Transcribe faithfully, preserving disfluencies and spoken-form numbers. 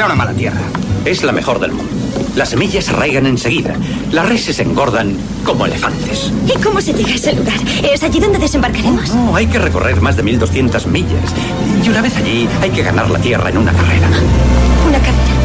una mala tierra. Es la mejor del mundo. Las semillas arraigan enseguida. Las reses engordan como elefantes. ¿Y cómo se llega a ese lugar? ¿Es allí donde desembarcaremos? No, hay que recorrer más de mil doscientas millas. Y una vez allí, hay que ganar la tierra en una carrera. ¿Una carrera?